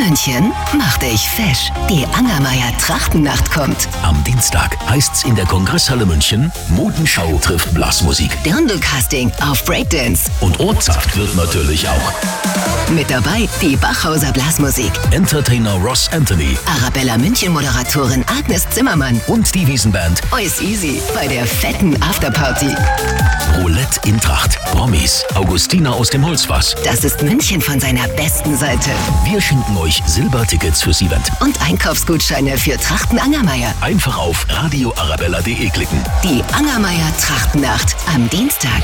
München, mach dich fesch. Die Angermayer Trachtennacht kommt. Am Dienstag heißt's in der Kongresshalle München, Modenschau trifft Blasmusik. Dirndl-Casting auf Breakdance. Und Ortsaft wird natürlich auch. Mit dabei die Bachhauser Blasmusik. Entertainer Ross Anthony. Arabella München-Moderatorin Agnes Zimmermann. Und die Wiesenband Ois Easy bei der fetten Afterparty. Roulette in Tracht. Promis. Augustina aus dem Holzfass. Das ist München von seiner besten Seite. Wir schenken euch Silbertickets fürs Event. Und Einkaufsgutscheine für Trachten Angermayer. Einfach auf radioarabella.de klicken. Die Angermayer Trachtennacht am Dienstag.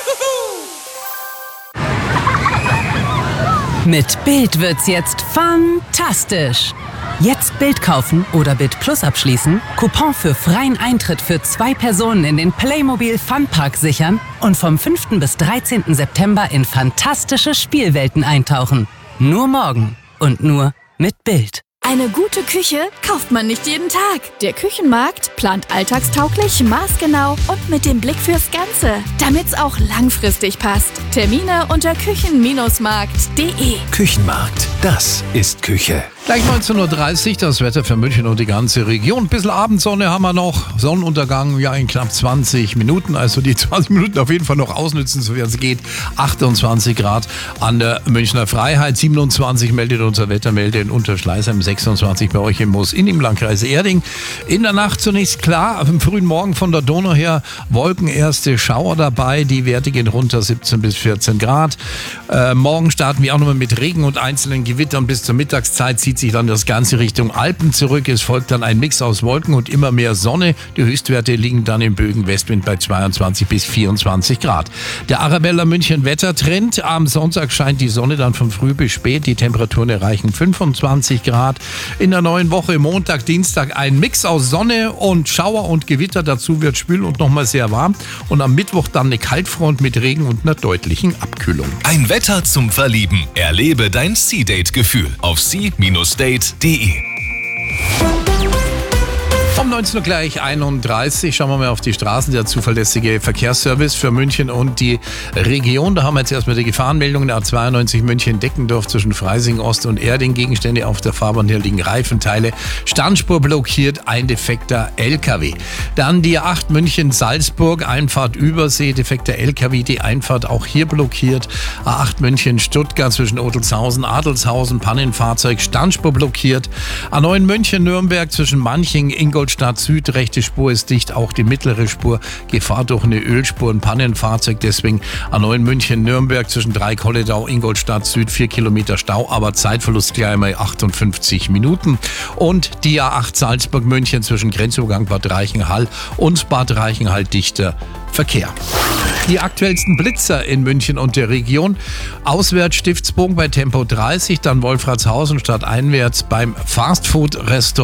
Mit Bild wird's jetzt fantastisch. Jetzt Bild kaufen oder Bild Plus abschließen, Coupon für freien Eintritt für 2 Personen in den Playmobil Funpark sichern und vom 5. bis 13. September in fantastische Spielwelten eintauchen. Nur morgen und nur mit Bild. Eine gute Küche kauft man nicht jeden Tag. Der Küchenmarkt plant alltagstauglich, maßgenau und mit dem Blick fürs Ganze, damit's auch langfristig passt. Termine unter küchen-markt.de. Küchenmarkt, das ist Küche. Gleich 19.30 Uhr das Wetter für München und die ganze Region. Ein bisschen Abendsonne haben wir noch. Sonnenuntergang ja in knapp 20 Minuten. Also die 20 Minuten auf jeden Fall noch ausnützen, so wie es geht. 28 Grad an der Münchner Freiheit. 27 meldet unser Wettermelder in Unterschleißheim. 26 bei euch im Moos-Inn im Landkreis Erding. In der Nacht zunächst klar. Am frühen Morgen von der Donau her Wolken, erste Schauer dabei. Die Werte gehen runter 17 bis 14 Grad. Morgen starten wir auch nochmal mit Regen und einzelnen Gewittern. Bis zur Mittagszeit zieht sich dann das Ganze Richtung Alpen zurück. Es folgt dann ein Mix aus Wolken und immer mehr Sonne. Die Höchstwerte liegen dann im Bögen Westwind bei 22 bis 24 Grad. Der Arabella München Wettertrend. Am Sonntag scheint die Sonne dann von früh bis spät. Die Temperaturen erreichen 25 Grad. In der neuen Woche Montag, Dienstag ein Mix aus Sonne und Schauer und Gewitter. Dazu wird schwül und nochmal sehr warm. Und am Mittwoch dann eine Kaltfront mit Regen und einer deutlichen Abkühlung. Ein Wetter zum Verlieben. Erlebe dein Sea-Date-Gefühl auf sea-date.de. Um 19 Uhr gleich 31 schauen wir mal auf die Straßen. Der zuverlässige Verkehrsservice für München und die Region. Da haben wir jetzt erstmal die Gefahrenmeldungen. A92 München-Deckendorf zwischen Freising Ost und Erding. Gegenstände auf der Fahrbahn, hier liegen Reifenteile. Standspur blockiert, ein defekter LKW. Dann die A8 München-Salzburg, Einfahrt Übersee, defekter LKW. Die Einfahrt auch hier blockiert. A8 München-Stuttgart zwischen Odelshausen, Adelshausen, Pannenfahrzeug, Standspur blockiert. A9 München-Nürnberg zwischen Manching, Ingolstadt Süd, rechte Spur ist dicht, auch die mittlere Spur, Gefahr durch eine Ölspur, ein Pannenfahrzeug, deswegen A9 München-Nürnberg zwischen Dreikolledau, Ingolstadt Süd, 4 Kilometer Stau, aber Zeitverlust gleich mal 58 Minuten. Und die A8 Salzburg-München zwischen Grenzübergang Bad Reichenhall und Bad Reichenhall dichter Verkehr. Die aktuellsten Blitzer in München und der Region. Auswärts Stiftsbogen bei Tempo 30, dann Wolfratshausen stadteinwärts beim Fastfood-Restaurant